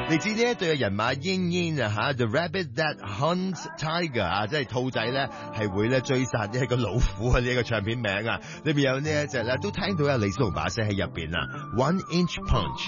嚟自呢一對嘅人馬燕燕啊吓 The Rabbit That Hunts Tiger 啊，即係兔仔咧係會咧追殺一個老虎啊！呢一個唱片名啊，裏邊有呢一隻咧都聽到有李小龍把聲喺入邊啊 One Inch Punch。